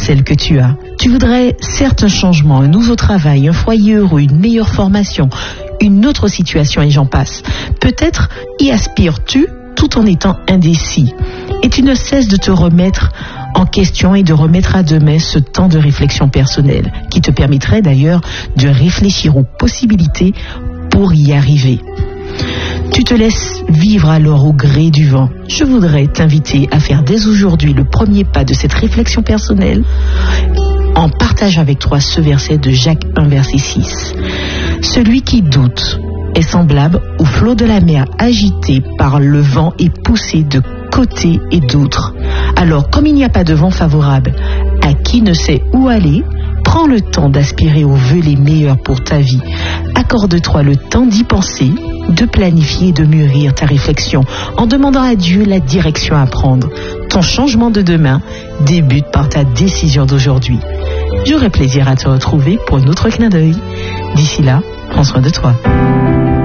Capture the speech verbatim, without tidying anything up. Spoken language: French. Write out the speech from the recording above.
celle que tu as. Tu voudrais certes un changement, un nouveau travail, un foyer heureux, une meilleure formation, une autre situation et j'en passe. Peut-être y aspires-tu tout en étant indécis. Et tu ne cesses de te remettre en question et de remettre à demain ce temps de réflexion personnelle qui te permettrait d'ailleurs de réfléchir aux possibilités pour y arriver. Tu te laisses vivre alors au gré du vent. Je voudrais t'inviter à faire dès aujourd'hui le premier pas de cette réflexion personnelle en partageant avec toi ce verset de Jacques un, verset six. Celui qui doute est semblable au flot de la mer agité par le vent et poussé de côté et d'autre. Alors, comme il n'y a pas de vent favorable, à qui ne sait où aller, prends le temps d'aspirer aux vœux les meilleurs pour ta vie. Accorde-toi le temps d'y penser, de planifier et de mûrir ta réflexion en demandant à Dieu la direction à prendre. Ton changement de demain débute par ta décision d'aujourd'hui. J'aurai plaisir à te retrouver pour un autre clin d'œil. D'ici là, prends soin de toi.